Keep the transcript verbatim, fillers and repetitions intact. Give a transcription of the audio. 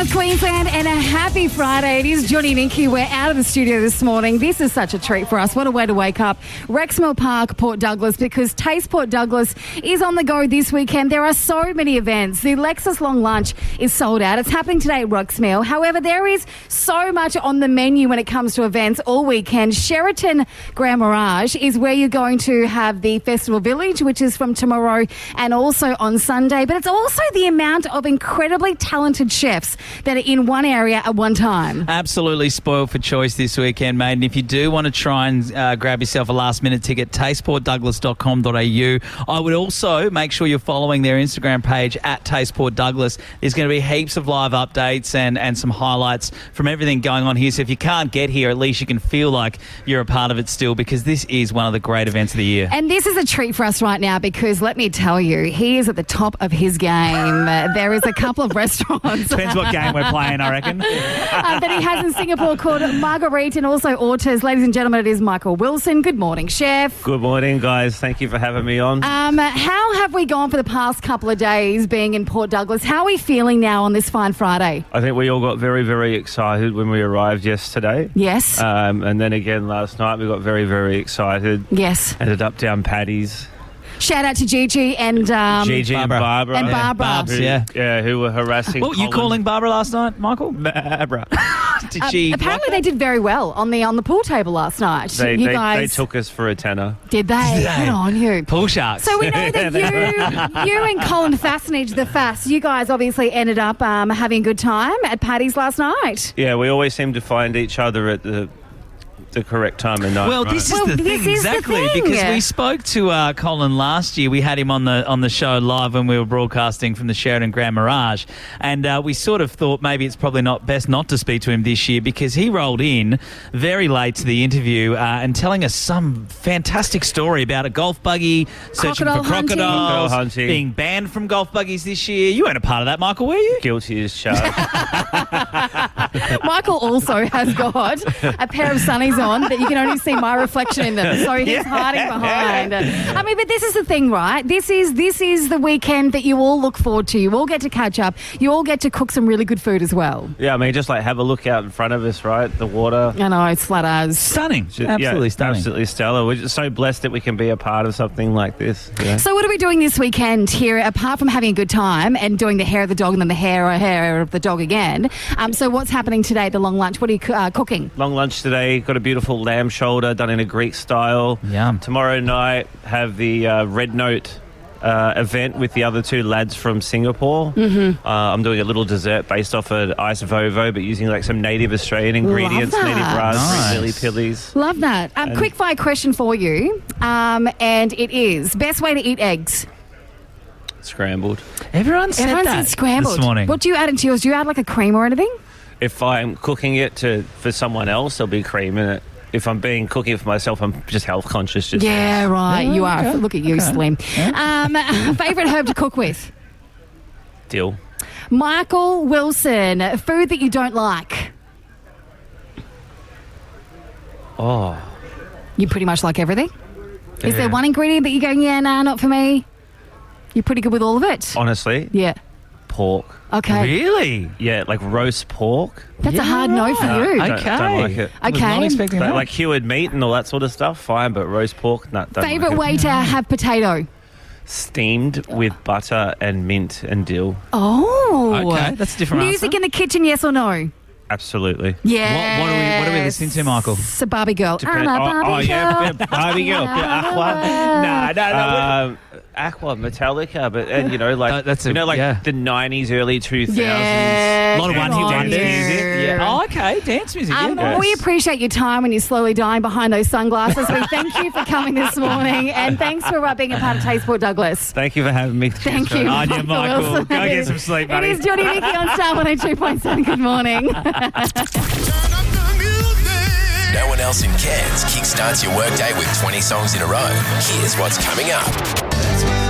South Queensland and a happy Friday. It is Johnny and Inky. We're out of the studio this morning. This is such a treat for us. What a way to wake up. Rexmill Park, Port Douglas, because Taste Port Douglas is on the go this weekend. There are so many events. The Lexus Long Lunch is sold out. It's happening today at Rexmill. However, there is so much on the menu when it comes to events all weekend. Sheraton Grand Mirage is where you're going to have the Festival Village, which is from tomorrow and also on Sunday. But it's also the amount of incredibly talented chefs that are in one area at one time. Absolutely spoiled for choice this weekend, mate. And if you do want to try and uh, grab yourself a last-minute ticket, taste port douglas dot com dot a u. I would also make sure you're following their Instagram page at Taste-Port Douglas. There's going to be heaps of live updates and, and some highlights from everything going on here. So if you can't get here, at least you can feel like you're a part of it still, because this is one of the great events of the year. And this is a treat for us right now because, let me tell you, he is at the top of his game. Uh, there is a couple of restaurants. Depends what game we're playing, I reckon. uh, that he has in Singapore called Marguerite and also Ortiz. Ladies and gentlemen, it is Michael Wilson. Good morning, chef. Good morning, guys. Thank you for having me on. Um, how have we gone for the past couple of days being in Port Douglas? How are we feeling now on this fine Friday? I think we all got very, very excited when we arrived yesterday. Yes. Um, and then again last night we got very, very excited. Yes. Ended up down Paddy's. Shout out to Gigi and um, Gigi Barbara. and Barbara. And Barbara. Yeah, Barbs, Who, yeah. yeah, who were harassing What were you Colin. calling Barbara last night, Michael? Barbara. Did Uh, she... apparently they did very well on the on the pool table last night. They, you they, guys they took us for a tenner. did they? Did they? Good on you. Pool sharks. So we know that you, you and Colin Fassnage, the Fass, you guys obviously ended up um, having a good time at Paddy's last night. Yeah, we always seem to find each other at the the correct time of night. Well, right? this is Well, the this thing, is the exactly, thing. because we spoke to uh, Colin last year. We had him on the on the show live when we were broadcasting from the Sheraton Grand Mirage, and uh, we sort of thought maybe it's probably not best not to speak to him this year, because he rolled in very late to the interview uh, and telling us some fantastic story about a golf buggy searching Crocodile for hunting. crocodiles, Crocodile hunting. being banned from golf buggies this year. You weren't a part of that, Michael, were you? Guilty as charged. Michael also has got a pair of sunnies on that you can only see my reflection in them, so he's hiding behind. I mean, but this is the thing, right? This is this is the weekend that you all look forward to. You all get to catch up. You all get to cook some really good food as well. Yeah, I mean, just like have a look out in front of us, right? The water. I know, it's flat as. Stunning. Just- Absolutely yeah, stunning. Absolutely stellar. We're just so blessed that we can be a part of something like this. Yeah. So what are we doing this weekend here, apart from having a good time and doing the hair of the dog and then the hair or hair of the dog again? Um, so what's happening today at the long lunch? What are you uh, cooking? Long lunch today, got a beautiful lamb shoulder done in a Greek style. Yum. Tomorrow night, have the uh, Red Note uh, event with the other two lads from Singapore. Mm-hmm. Uh, I'm doing a little dessert based off an ice vovo, but using like some native Australian ingredients, that. native raspberry, Nice. lily pillies. Love that. Um, quick fire question for you, um, and it is, best way to eat eggs? Scrambled. Everyone said Everyone that said scrambled. this morning. What do you add into yours? Do you add like a cream or anything? If I'm cooking it to for someone else, there'll be cream in it. If I'm being cooking it for myself, I'm just health conscious. Just Yeah, right. Oh, you are. okay. Look at you, Okay. Slim. Um, favorite herb to cook with? dill. Michael Wilson, food that you don't like? Oh, You pretty much like everything? Is there Yeah. one ingredient that you go, yeah, nah, not for me? You're pretty good with all of it? honestly, Yeah. pork. Okay. Really? Yeah, like roast pork. That's Yeah, a hard no for right. you. Don't- Okay. don't like it. Was Okay. not expecting Like, that. like cured meat and all that sort of stuff, fine, but roast pork, no, don't Favorite like it. way to have potato? Steamed with butter and mint and dill. Oh. Okay, that's a different Music answer. in the kitchen, yes or no? Absolutely. Yeah. What- what are we- what are we listening to, Michael? It's a Barbie girl. Depend- I'm a oh, Barbie oh, yeah, girl. bit of Barbie girl, bit of Aqua. Nah, no, no. Um, Aqua, Metallica, but and you know, like That- that's a- you know, like yeah. the nineties, early two thousands. Yeah. A lot of good one-hit on wonders. you. Yeah. Oh, okay. Dance music. Um, yeah, nice. We appreciate your time when you're slowly dying behind those sunglasses. We thank you for coming this morning, and thanks for uh, being a part of Taste Port Douglas. Thank you for having me. Thank Cheers, you, guys. On you, Michael. Wilson. Go get some sleep, buddy. It is Johnny Nicky on Star one oh two point seven. Good morning. No one else in Cairns kickstarts your workday with twenty songs in a row. Here's what's coming up.